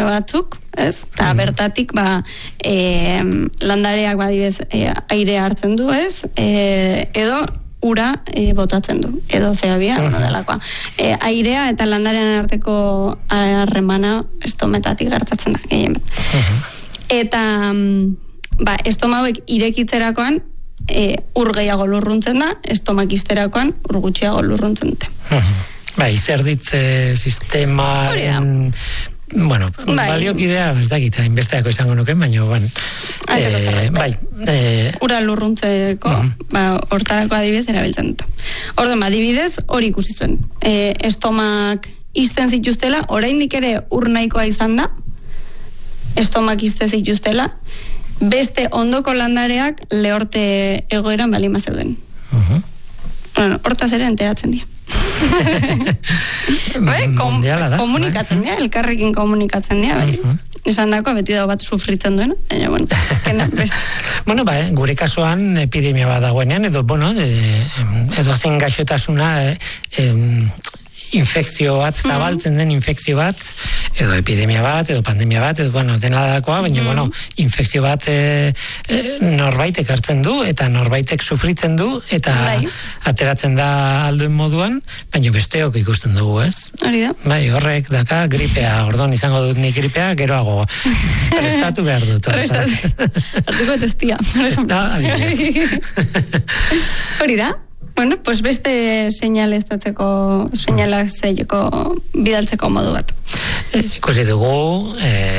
batzuk, ez? Eta bertatik, landareak badibez aire hartzen du, ez? Edo ura botatzen du, edo zeobia, delakoa. Airea eta landarean arteko harremana estometatik gertatzen da, gehien bat. Eta, estomauek irekitzerakoan, ur gehiago lurruntzen da, estomak izterakoan ur gutxiago lurruntzen dute. Izerditze sistemaren... Bueno, baliokidea, ez dakit, inbesteako izango nuke, baina, ura lurruntzeko, hortarako adibidez erabiltzen dut. Orduan, adibidez, hori ikusi zuen. Estomak izten zituztela, oraindik ere ur nahikoa izan da, estomak izte zituztela, beste ondoko landareak lehorte egoeran balima zeuden. Hortaz ere enteratzen dira. Komunikatzen dira, elkarrekin komunikatzen dira, esan dako, beti dago bat sufritzen duen, baina, beste. Gure kasuan epidemia bat dagoenean, edo zein gaixotasuna, infekzio bat, zabaltzen den infekzio bat, edo epidemia bat, edo pandemia bat, edo, dena dakoa, baina, infekzio bat norbaitek hartzen du, eta norbaitek sufritzen du, eta ateratzen da alduen moduan, baina besteok ikusten dugu, ez? Hori da. Horrek daka gripea, ordon izango dut nik gripea, geroago prestatu behar dut. Hartuko testia. Hori da. Bueno, pues beste seinalak zeieko bidaltzeko modu bat. Ikusi dugu,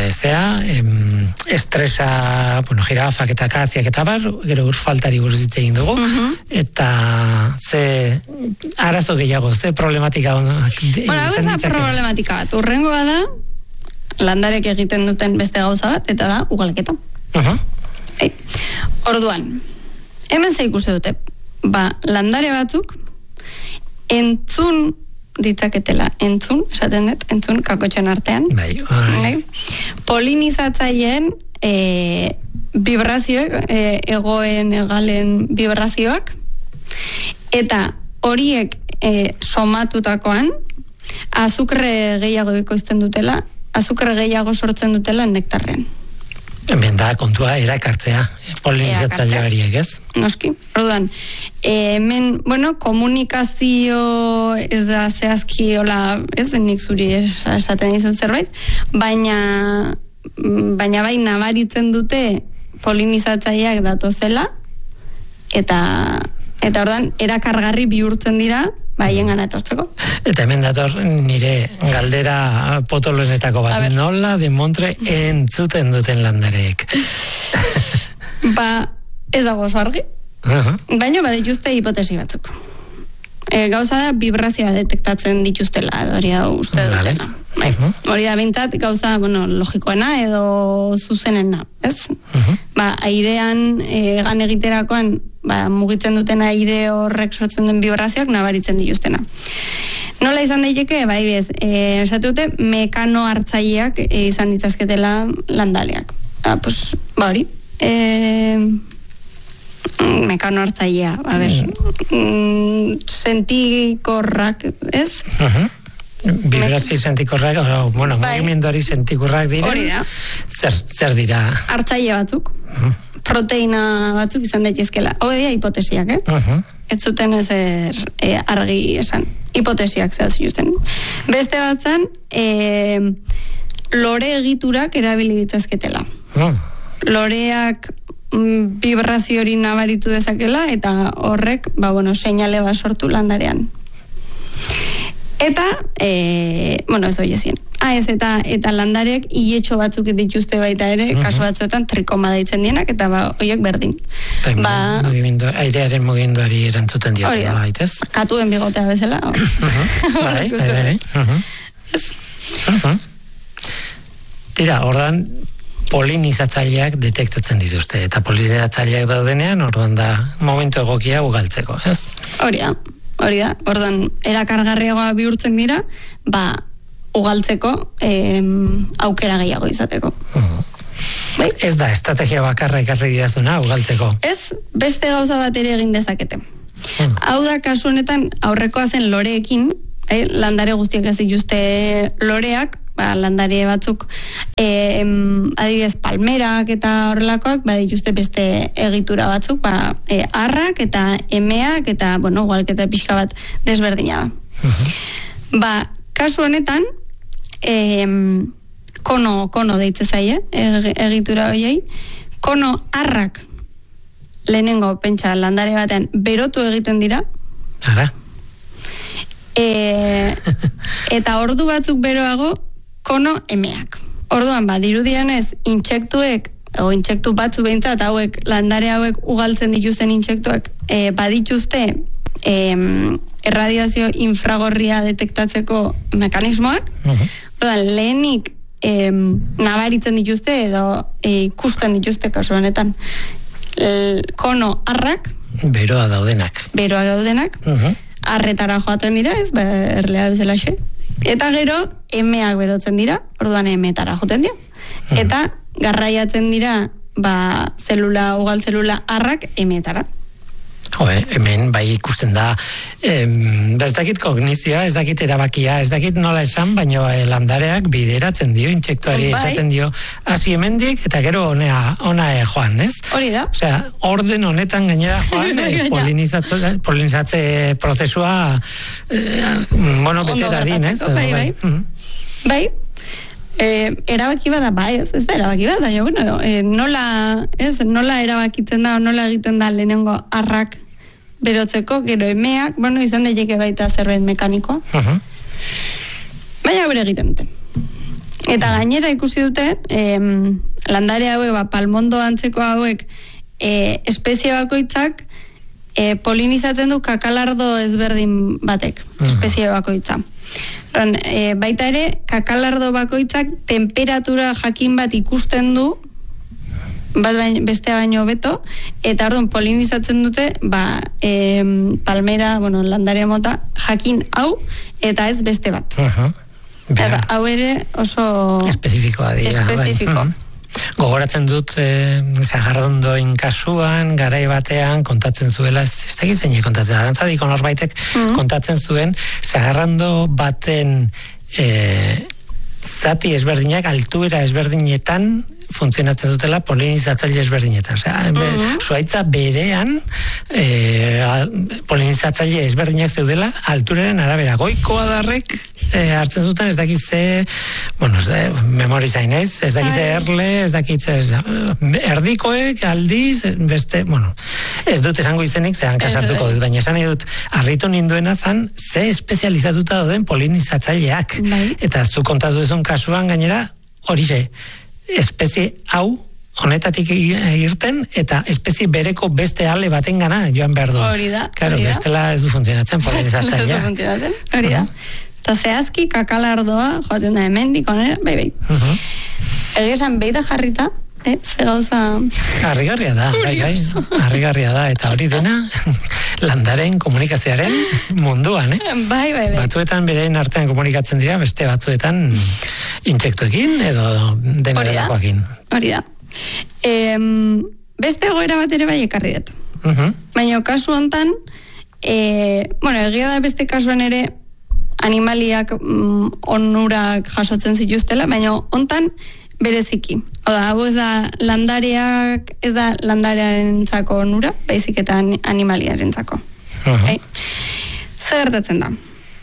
estresa, jirafak eta kaziak eta bar, gero urfaltari buruz hitz egin dugu, eta ze arazo gehiago, ze problematika hau ez da problematika bat, urrengoa da, landarek egiten duten beste gauza bat, eta da, ugalketa. Orduan, hemen ze ikusi dute, landare batzuk entzun ditzaketela, esaten dut, entzun kakotxen artean. Polinizatzaileen vibrazioek, egoen egalen vibrazioak, eta horiek somatutakoan azukre gehiago ekoizten dutela, azukre gehiago sortzen dutela nektarrean. Hemen da, kontua, erakartzea, polinizatzaileak horiek, ez? Noski. Orduan, hemen, komunikazio ez da zehazki, ez nik zuri esaten dizut zerbait, baina bai nabaritzen dute polinizatzaileak datozela, eta orduan, erakargarri bihurtzen dira, haien gana etortzeko. Eta hemen dator nire galdera potoloenetako bat. Nola demontre entzuten duten landareek? Ez dago oso argi. Baina badituzte hipotesi batzuk. Gauza da vibrazioa detektatzen dituztela, hori da uste dutela. Hori da bintzat gauza, logikoena edo zuzenena, ez? Airean egan egiterakoan mugitzen duten aire horrek sortzen den vibrazioak nabaritzen dituztena. Nola izan daiteke, esate dute, mekano hartzaileak izan ditzazketela landaleak. Hori. Mekano hartzailea, sentikorrak, ez? Vibrazio sentikorrak, mugimenduari sentikorrak dira. Hori da. Zer dira? Hartzaile batzuk. Proteina batzuk izan daitezkela. Hori da hipotesiak, Ez zuten ezer argi esan. Hipotesiak zehaz justen. Beste batzan, lore egiturak erabili ditzazketela. Loreak vibrazio hori nabaritu dezakela, eta horrek, seinale bat sortu landarean. Eta, ez hori ezin. Eta landareak iletxo batzuk dituzte baita ere, kasu batzuetan trikoma daitzen dienak, eta horiek berdin. Airearen mugimenduari erantzuten diote. Hori da, katuen bigotea bezala. Tira, ordan polinizatzaileak detektatzen dituzte, eta polinizatzaileak daudenean, ordan da momentu egokia ugaltzeko, ez? Hori da, ordan erakargarriagoa bihurtzen dira, ugaltzeko aukera gehiago izateko. Ez da, estrategia bakarra ikarri didazuna ugaltzeko. Ez, beste gauza bat ere egin dezakete. Hau da, kasu honetan, aurrekoa zen loreekin, landare guztiak ez dituzte loreak, landare batzuk, adibidez palmerak eta horrelakoak, dituzte beste egitura batzuk, arrak eta emeak eta, ugalketa pixka bat desberdina da. Kasu honetan, kono deitze zaie, egitura hoiei, kono arrak lehenengo, pentsa, landare batean, berotu egiten dira. Ara. Eta ordu batzuk beroago, kono emeak. Orduan, dirudianez, intsektu batzu behintzat, landare hauek ugaltzen dituzten intsektuak, badituzte erradiazio infragorria detektatzeko mekanismoak. Orduan, lehenik nabaritzen dituzte edo ikusten dituzte kasu honetan. Kono arrak beroa daudenak arretara joaten dira, erlea bezalaxe, eta gero emeak berotzen dira, orduan emetara joaten dira eta garraiatzen dira ugal zelula arrak emetara. Hemen ikusten da ez dakit kognizioa, ez dakit erabakia, ez dakit nola esan, baina landareak bideratzen dio intsektuari, esaten dio hasi hemendik eta gero ona joan, ez? Hori da. Osea, orden honetan gainera joan polinizatze prozesua bete dadin, ez? Bai. Erabaki bada, ez da erabaki bada, baina nola erabakitzen da, nola egiten da lehenengo arrak berotzeko, gero emeak, izan daiteke baita zerbait mekanikoa. Baina bere egiten dute. Eta gainera ikusi dute, landare hauek, palmondo antzeko hauek, espezie bakoitzak, polinizatzen du kakalardo ezberdin batek, espezie bakoitza. Baita ere, kakalardo bakoitzak temperatura jakin bat ikusten du, bestea baino beto, eta orduan polinizatzen dute, palmera, landare mota, jakin hau, eta ez beste bat. Hau ere oso espezifikoa dira. Gogoratzen dut Sagarrondoin kasuan, garai batean kontatzen zuela, ez dakit zeinek kontatzen, arantzadiko norbaitek kontatzen zuen, Sagarrondo baten zati ezberdinak, altuera ezberdinetan funtzionatzen dutela polinizatzaile ezberdinetan. Zuaitza berean polinizatzaile ezberdinak zeudela alturaren arabera. Goiko adarrek hartzen zuten ez dakitze, memorizain ez dakitze erle, ez dakitze erdikoek, aldiz, beste, ez dut esango izenik zehan kasartuko dut, baina esan dut harritu ninduena zan, ze espezializatuta dauden polinizatzaileak. Eta zu kontatu duzun kasuan gainera, horixe, espezie hau honetatik irten eta espezie bereko beste ale baten gana joan behar du. Hori da. Claro, bestela ez du funtzionatzen polinizatzailea. Ez du funtzionatzen, hori da. Eta zehazki kakalardoa joaten da hemendik onera, bai. Egesan beida jarrita, ze gauza... Harrigarria da, harrigarria da, eta hori dena landaren komunikazioaren munduan, Bai. Batzuetan berein artean komunikatzen dira, beste batzuetan intsektuekin edo dena delakoakin. Hori da. Beste egoera bat ere bai ekarri dut. Baina kasu hontan, egia da beste kasuan ere animaliak onurak jasotzen zituztela, baina hontan bereziki. Hau ez da landareak, ez da landarearentzako onura, baizik eta animaliarentzako. Zer gertatzen da?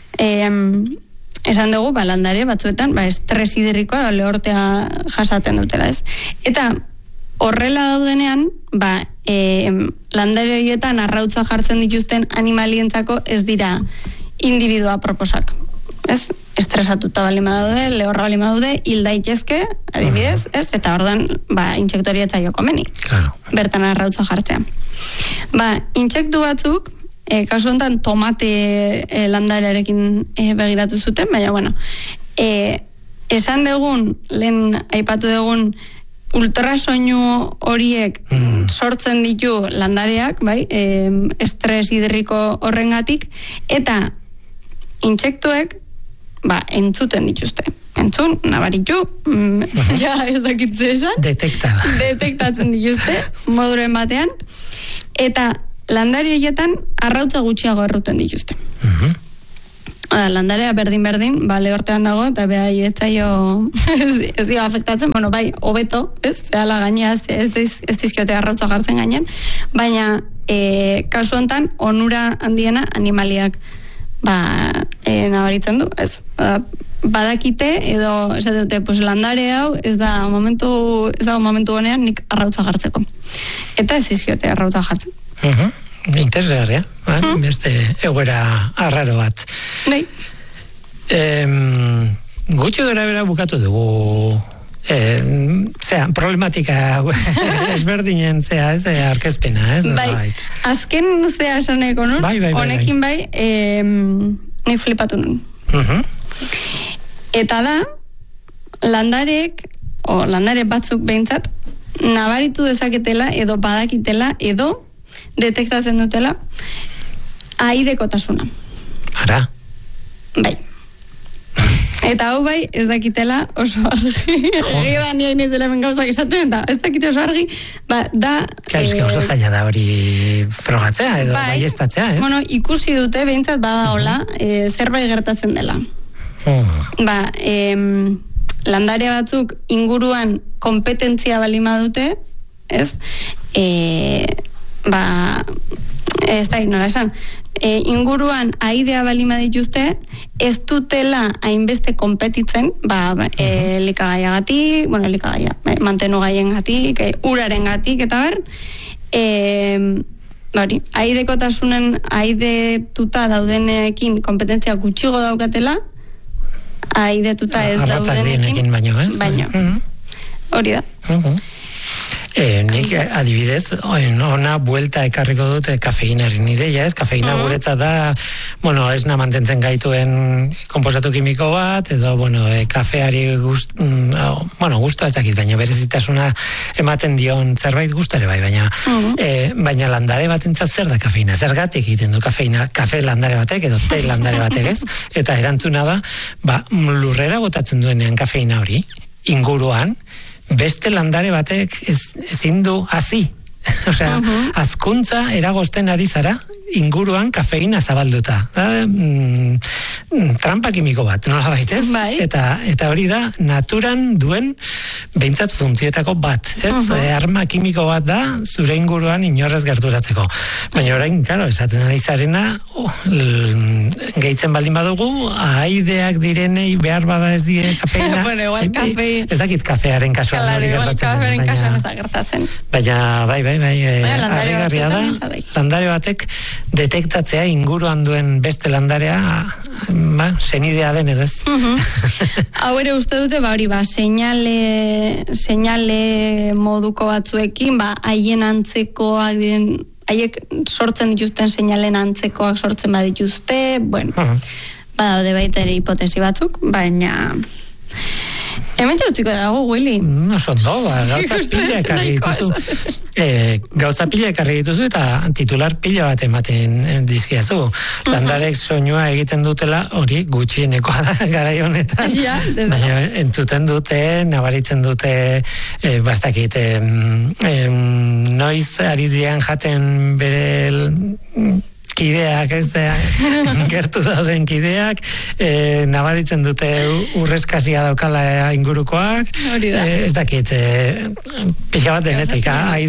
Esan dugu, landare batzuetan, estres hidrikoa, lehortea jasaten dutela, ez? Eta horrela daudenean, landare horietan arrautza jartzen dituzten animalientzako ez dira individua proposak. Ez? Estresatuta balima daude, lehorra balima daude, hil daitezke, adibidez, ez? Eta ordan, intsektoria eta joko meni. Claro. Bertan arrautza jartzea. Intsektu batzuk, kasu honetan tomate landarearekin begiratu zuten, baina, esan dugun, lehen aipatu dugun, ultrasoinu horiek sortzen ditu landareak, estres hidriko horrengatik, eta intsektuek entzuten dituzte. Entzun, nabaritu, ez dakitze esan. Detektatzen dituzte, moduren batean. Eta landare horietan arrautza gutxiago erruten dituzte. Landarea berdin, lehortean dago, eta behai ez dio afektatzen, bueno, bai, hobeto, ez, zehala gainea, ez dizkiote arrautza jartzen gainen, baina kasu hontan onura handiena animaliak nabaritzen du, ez, badakite edo esate dute, pues landare hau ez da momentu honean nik arrautza jartzeko. Eta ez dizkiote arrautza jartzen. Interesgarria, beste egoera arraro bat. Bai. Gutxi gara bera bukatu dugu problematika ezberdinen arkezpena, ez? Bai, azken esaneko nun, honekin bai, nik flipatu nun. Eta da, landare batzuk behintzat, nabaritu dezaketela, edo badakitela, edo detektatzen dutela aidekotasuna. Ara? Bai. Eta hau bai, ez dakitela oso argi. Egia da nien izela hemen gauzak esaten, eta ez dakite oso argi, da... Oso zaila da hori frogatzea, edo baiestatzea, ez? Bueno, ikusi dute, behintzat badagola, zerbait gertatzen dela. Landare batzuk inguruan kompetentzia balima dute, ez? Ez da nola esan, inguruan aidea balima dituzte, ez dutela hainbeste konpetitzen, elikagaiagatik, mantenu gaiengatik, urarengatik, eta aidekotasunen aidetuta daudenekin kompetentzia gutxigo daukatela, aidetuta ez daudenekin baino. Hori da. Nik adibidez, ona buelta ekarriko dut kafeinaren ideia, ez? Kafeina guretza da, esna mantentzen gaituen konposatu kimiko bat, edo, kafeari gustu ez dakit, baina berezitasuna ematen dion zerbait gustare bai, baina landare bat entzat zer da kafeina, zergatik egiten du kafeina, kafe landare batek, edo te landare batek, ez? Eta erantzuna da, lurrera botatzen duenean kafeina hori, inguruan, beste landare batek ezin du hazi. Osea, azkuntza eragozten ari zara inguruan kafeina zabalduta. Trampa kimiko bat, nola baitez? Eta hori da, naturan duen behintzat funtzioetako bat. Arma kimiko bat da, zure inguruan inorrez gerturatzeko. Baina orain, karo, esaten ari zarena, gehitzen baldin badugu, aideak direnei behar bada ez die kafeina. Bueno, igual kafein. Ez dakit kafearen kasuan hori gertatzen. Kafearen kasuan ez da gertatzen. Baina, harrigarria da, landare batek detektatzea inguruan duen beste landarea senidea den edo ez. Hau ere uste dute, seinale moduko batzuekin, haien antzekoak diren, haiek sortzen dituzten seinalen antzekoak sortzen badituzte, badaude baita ere hipotesi batzuk, baina... Hemen txautziko dago, Willy. Gauza pila ekarri dituzu eta titular pila bat ematen dizkiazu. Landarek soinua egiten dutela, hori gutxienekoa da garai honetan. Baina entzuten dute, nabaritzen dute, bastakit, noiz ari dian jaten bere... kideak, ez da, gertu dauden kideak, nabaritzen dute urrezkasia daukala ingurukoak, ez dakit, pixka bat denetik,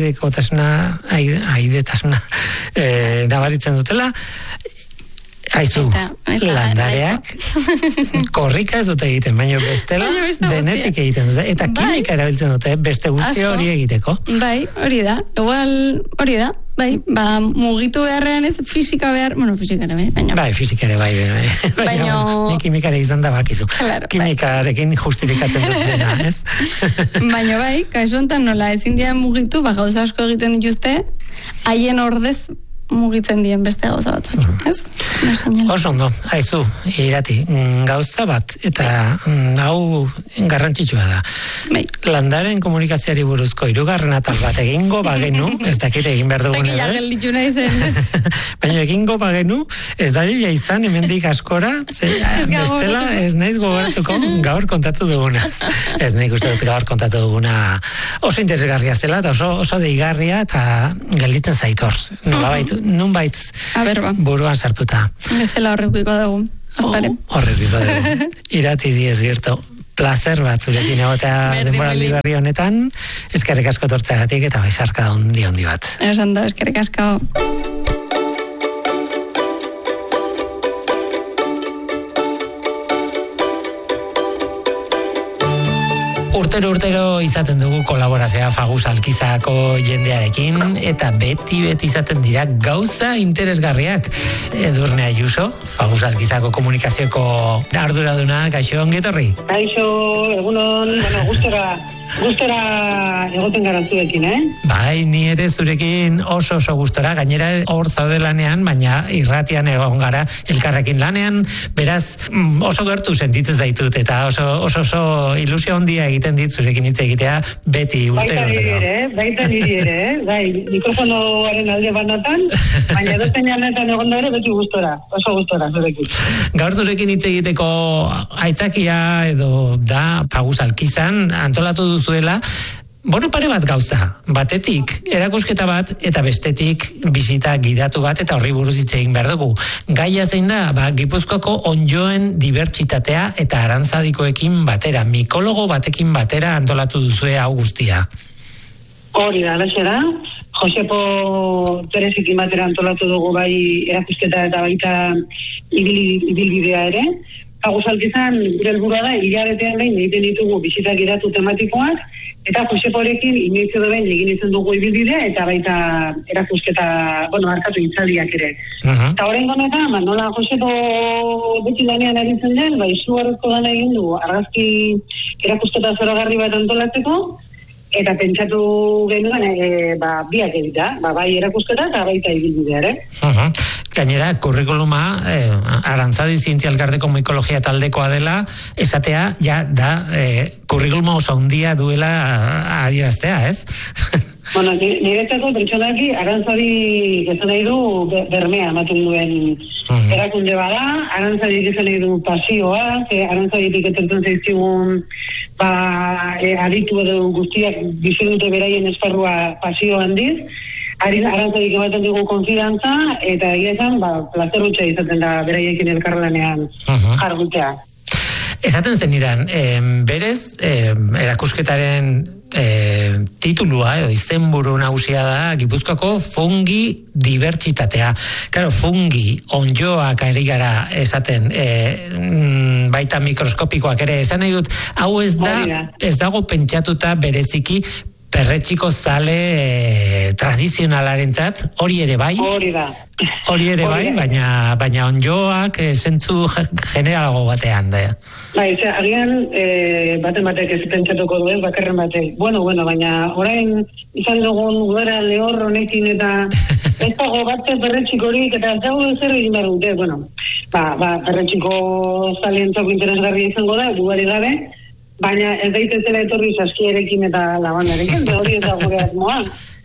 aidetasuna nabaritzen dutela, aizu, landareak korrika ez dute egiten, baina bestela denetik egiten dute, eta kimika erabiltzen dute beste guzti hori egiteko. Bai, hori da, hori da. Mugitu beharrean ez, fisika behar, fisikare baina... Fisikare baina ni kimikare izan da bakizu. Kimikarekin justifikatzen dut dena, ez? Baina kasu honetan nola ezin dian mugitu, gauza asko egiten dituzte, haien ordez mugitzen dien beste gauza batzuk, ez? Oso ondo, haizu, irati, gauza bat, eta hau garrantzitsua da. Landaren komunikazioari buruzko 3. atal bat egingo bagenu, ez dakit egin behar dugun edo, baina egingo bagenu, ez da dira izan, hemendik askora, bestela ez naiz gogoratuko gaur kontatu dugunaz. Ez nahi uste dut gaur kontatu duguna oso interesgarria zela, eta oso deigarria, eta gelditzen zaitor. Nunbait buruan sartuta. Bestela horrekuiko dugu. Horrez bizade. Irati diez birto. Placer bat zurekin egotea denboraldi berri honetan. Eskerrik asko tortzeagatik eta baixarka handi bat. Esan da, eskerrik asko. Urtero izaten dugu kolaborazioa Fagus Alkizako jendearekin eta beti izaten dira gauza interesgarriak. Edurne Ayuso, Fagus Alkizako komunikazioko arduraduna, kaixo ongetorri? Kaixo, egunon, gustora egoten gara zuekin, Bai, ni ere zurekin oso gustora, gainera hor zaude lanean, baina irratian egon gara elkarrekin lanean, beraz oso gertu sentitzen zaitut eta oso ilusio handia egiten dit zurekin hitz egitea beti urtero. Baita niri ere, bai, mikrofonoaren alde banatan, baina edozein honetan egon da ere beti oso gustora zurekin. Gaur zurekin hitz egiteko aitzakia edo da Fagus Alkizan antolatu duzuela, pare bat gauza, batetik erakusketa bat eta bestetik bisita gidatu bat eta horri buruz hitz egin behar dugu. Gaia zein da, Gipuzkoako onjoen dibertsitatea eta arantzadikoekin batera, mikologo batekin batera antolatu duzue hau guztia. Hori da, alaxera, Josepo Terezikin batera antolatu dugu bai erakusketa eta baita ibilbidea ere. Fagus Alkizan gure helburua da hilabetean behin egiten ditugu bisita gidatu tematikoak eta Joseporekin inoiz edo behin egin izan dugu ibilbidea eta baita erakusketa, markatu hitzaldiak ere. Eta oraingo honetan, nola Josepo beti lanean aritzen den, izugarrizko lana egin du argazki erakusketa zoragarri bat antolatzeko eta pentsatu genuen biak egitea, bai erakusketa eta baita ibilbidea ere. Gainera, kurrikuluma Arantzadi Zientzia Elkarteko Mikologia taldekoa dela, esatea ja da kurrikuluma oso handia duela adieraztea, ez? Niretzako pertsonaki Arantzadi esan nahi du bermea ematen duen erakunde bada, Arantzadi esan nahi du pasioa, Arantzaditik etortzen zaizkigun aditu edo guztiak bizi dute beraien esparrua pasio handiz, Arantzadik ematen dugu konfidantza eta esan, plazer hutsa izaten da beraiekin elkarlanean jardutea. Esaten zenidan, berez, erakusketaren titulua edo izenburu nagusia da Gipuzkoako fungi dibertsitatea. Claro, fungi, onjoak ari gara esaten, baita mikroskopikoak ere, esan nahi dut, hau ez dago pentsatuta bereziki perretxiko zale tradizionalarentzat, hori ere bai? Hori ere bai, baina onjoak zentzu generalago batean da. Agian baten batek ez pentsatuko duen, bakarren batek. Bueno, baina orain izan dugun udara lehor honekin eta ez dago batzen perretxikorik eta ez dago zer egin behar dute. Perretxiko zaleentzako interesgarria izango da, dugari gabe, baina ez daitezela etorri saskierekin eta labandarekin, hori ez da gure asmoa.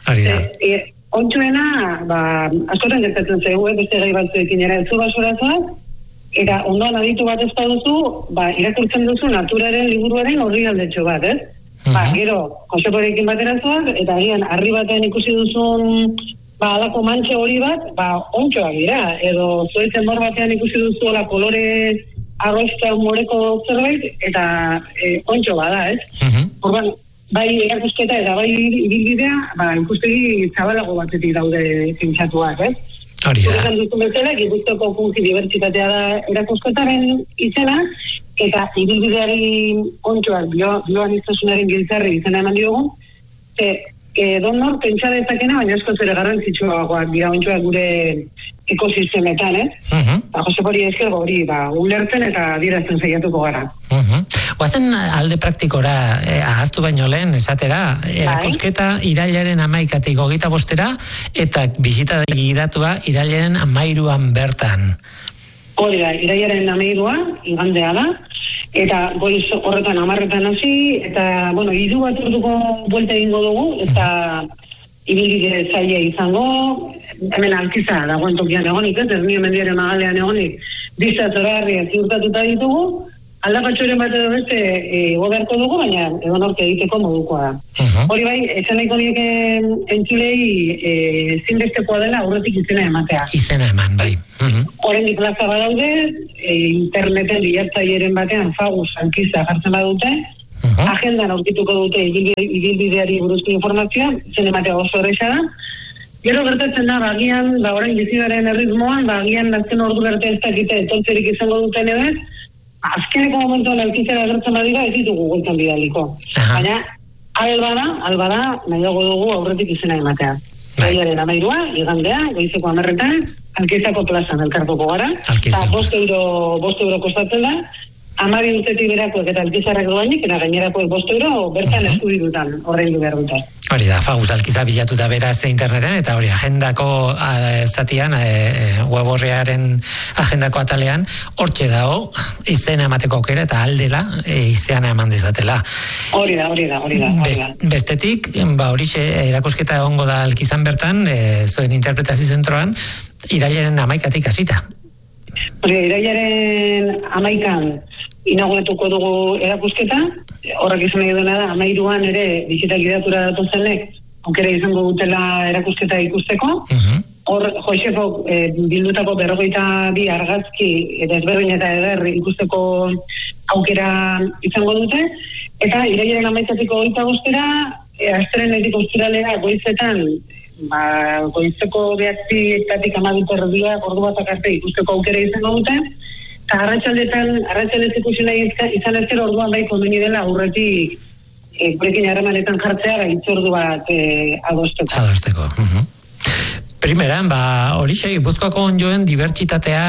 Ontsuena, askotan gertatzen zegu, beste gai batzuekin eratzu basurazoak, eta ondoan aditu bat ez duzu, irakurtzen duzu naturaren liburuaren horri aldetxo bat, ez? Gero, Joseporekin baterazoak, eta agian harri batean ikusi duzun alako mantxe hori bat, ontsuak dira, edo zoitzen bor batean ikusi duzu ala kolore arrozta moreko zerbait, eta ontsu bada, ez? Orban, bai erakusketa eta bai ibilbidea, ikustegi zabalago batetik daude pentsatuak, ez? Hori da. Horretan duzun bezala, Gipuzkoako fungi dibertsitatea da erakusketaren izena, eta ibilbideari ontsuak bioan iztasunaren giltzarri izena eman diogu, donor pentsa dezakena, baina asko zere garrantzitsuagoak dira ontsuak gure ekosistemetan, Josepori esker hori ulertzen eta adierazten saiatuko gara. Guazen alde praktikora ahaztu baino lehen esatera, erakusketa irailaren 11-tik 25-era eta bisita gidatua irailaren 13-an bertan. Hori da, irailaren 13-a, igandea da, eta goiz horretan 10-etan hasi, eta, hiru bat orduko buelta egingo dugu, eta ibilbide zaila izango, hemen Alkiza dagoen tokian egonik, ez nire mendiaren magalean egonik, bizta zoragarria ziurtatuta ditugu, aldakatxoren bat edo beste goberko dugu, baina edo norte egiteko modukoa da. Hori bai, esan nahiko nieke entzulei zinbestekoa dela aurretik izena ematea. Izena eman, bai. Oraindik plaza badaude, interneten bilatzailearen batean Fagus Alkiza jartzen badute, agendan aurkituko dute ibilbideari buruzko informazioa, zen ematea oso erresa da. Gero gertatzen da, bagian, orain bizidaren erritmoan, bagian azken ordu arte ez dakite etortzerik izango duten edo, azkeneko momentuan Alkizara gertzen badira, ez ditugu goitan bidaliko. Baina, albada, nahiago dugu aurretik izena ematea. Baiaren 13, igandea, goizeko 10, Alkizako plazan elkartuko gara. Eta 5 euro kostatzen da, 12 urtetik berakoek eta Alkizarrak doainik, eta gainerakoek 5 euro bertan eskubidutan, horrein du behar dute. Hori da, Fagus Alkiza bilatuta beraz interneten, eta hori agendako zatian, web horrearen agendako atalean, hortxe dago, izena emateko aukera eta aldela izena eman dezatela. Hori da. Bestetik, horixe erakusketa egongo da Alkizan bertan, zuen interpretazio zentroan, irailaren 11-tik hasita. Irailaren 11 inauguratuko dugu erakusketa, horrek izan nahi duena da, 13an ere bisita gidatura datozenek, aukera izango dutela erakusketa ikusteko. Hor, Josefok bildutako 42 argazki eta ezberdin eta eder ikusteko aukera izango dute, eta irailaren 11-tik 25-era, astelehenetik ostiralera goizetan, goizeko 9-etatik 12 ordu batak arte ikusteko aukera izango dute, eta arratsaldez ikusi nahi izan ezker orduan bai komeni dela aurretik gurekin harremanetan jartzea hitzordu bat adosteko. Primeran, horixe, Gipuzkoako onjoen dibertsitatea,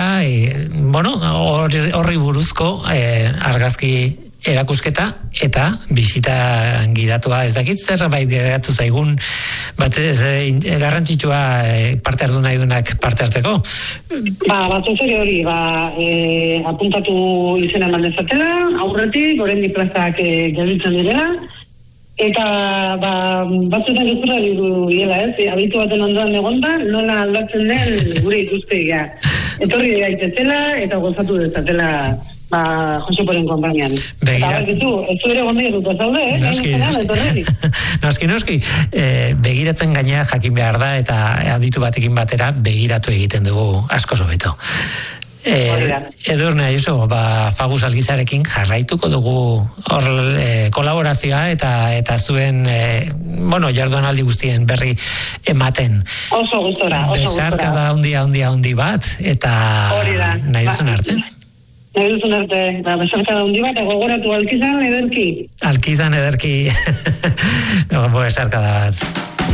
horri buruzko argazki erakusketa eta bisita gidatua, ez dakit zerbait geratu zaigun garrantzitsua parte hartu nahi dunak parte hartzeko? Batuz ere hori, apuntatu izena eman dezatela, aurretik, oraindik plazak gelditzen direla, eta batzuetan gezurra direla, abitu baten ondoan egonda, nola aldatzen den gure ikustegia. Etorri daitezela eta gozatu dezatela Joseporen konpainian. Eta berditu, ez zu ere gondia dut zaude, Noski. Begiratzen gainea jakin behar da, eta aditu batekin batera begiratu egiten dugu asko hobeto. Edurne, Fagus Alkizarekin jarraituko dugu hor kolaborazioa eta zuen jardunaldi guztien berri ematen. Oso gustora. Besarka da handi bat, eta nahi duzun arte. Besarka da handi bat, gogoratu Alkizan ederki. Alkizan ederki. Besarka da bat.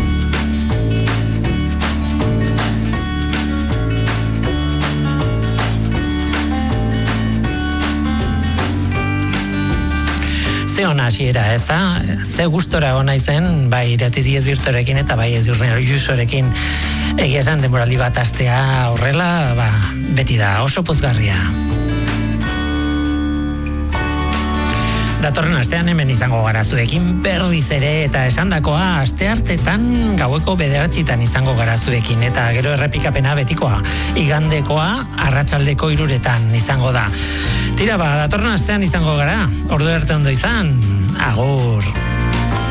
Ze ona hasiera, ez da? Ze gustora ona izen, bai Irati Diez Birtorekin eta bai Edurne Ayusorekin egia esan denboraldi bat astea horrela, beti da oso pozgarria. Datorren astean hemen izango gara zuekin berriz ere, eta esandakoa asteartetan gaueko 9:00 izango gara zuekin, eta gero errepikapena betikoa igandekoa arratsaldeko 3:00 izango da. Tira, datorren astean izango gara, ordu arte ondo izan, agur.